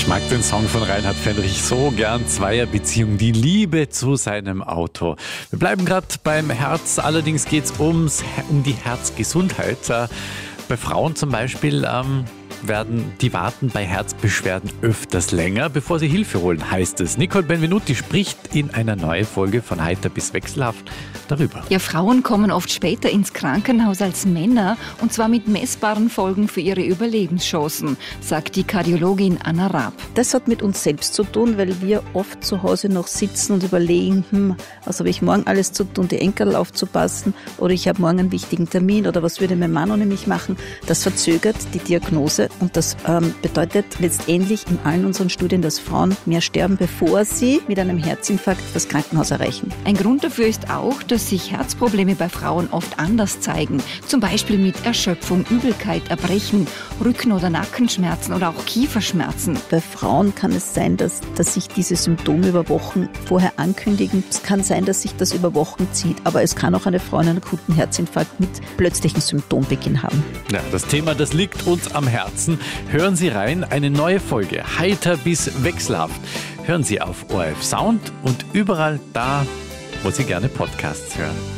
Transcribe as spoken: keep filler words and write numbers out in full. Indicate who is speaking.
Speaker 1: Ich mag den Song von Reinhard Fendrich so gern. Zweierbeziehung, die Liebe zu seinem Auto. Wir bleiben gerade beim Herz, allerdings geht es ums, um die Herzgesundheit. Äh, bei Frauen zum Beispiel ähm, werden die warten bei Herzbeschwerden öfters länger, bevor sie Hilfe holen, heißt es. Nicole Benvenuti spricht in einer neuen Folge von Heiter bis Wechselhaft darüber.
Speaker 2: Ja, Frauen kommen oft später ins Krankenhaus als Männer und zwar mit messbaren Folgen für ihre Überlebenschancen, sagt die Kardiologin Anna Raab.
Speaker 3: Das hat mit uns selbst zu tun, weil wir oft zu Hause noch sitzen und überlegen, hm, was habe ich morgen alles zu tun, die Enkel aufzupassen oder ich habe morgen einen wichtigen Termin oder was würde mein Mann ohne mich machen. Das verzögert die Diagnose und das ähm, bedeutet letztendlich in allen unseren Studien, dass Frauen mehr sterben, bevor sie mit einem Herzinfarkt das Krankenhaus erreichen.
Speaker 2: Ein Grund dafür ist auch, dass sich Herzprobleme bei Frauen oft anders zeigen. Zum Beispiel mit Erschöpfung, Übelkeit, Erbrechen, Rücken- oder Nackenschmerzen oder auch Kieferschmerzen.
Speaker 3: Bei Frauen kann es sein, dass, dass sich diese Symptome über Wochen vorher ankündigen. Es kann sein, dass sich das über Wochen zieht, aber es kann auch eine Frau einen akuten Herzinfarkt mit plötzlichem Symptombeginn haben.
Speaker 1: Ja, das Thema, das liegt uns am Herzen. Hören Sie rein, eine neue Folge, Heiter bis Wechselhaft. Hören Sie auf O R F Sound und überall da, wo Sie gerne Podcasts hören.